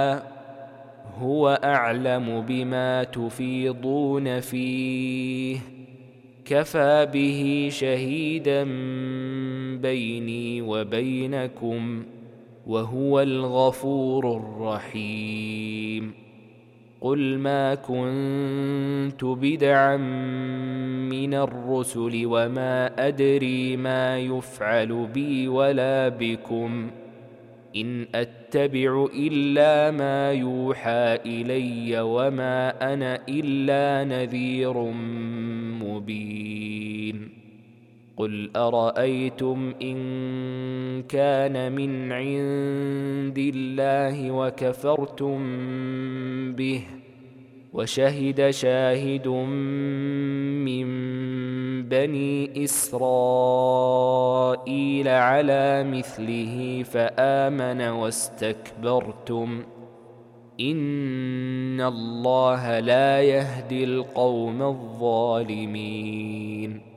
هو أعلم بما تفيضون فيه كفى به شهيدا بيني وبينكم وهو الغفور الرحيم قل ما كنت بدعا من الرسل وما أدري ما يفعل بي ولا بكم إن أتبع إلا ما يوحى إلي وما أنا إلا نذير مبين قل أرأيتم إن كان من عند الله وكفرتم به وشهد شاهد من بني إسرائيل على مثله فآمن واستكبرتم إن الله لا يهدي القوم الظالمين